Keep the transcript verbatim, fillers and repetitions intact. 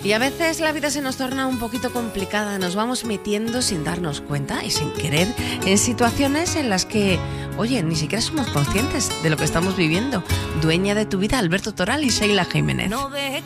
Y a veces la vida se nos torna un poquito complicada, nos vamos metiendo sin darnos cuenta y sin querer en situaciones en las que, oye, ni siquiera somos conscientes de lo que estamos viviendo. Dueña de tu vida, Alberto Toral y Sheila Jiménez. No deje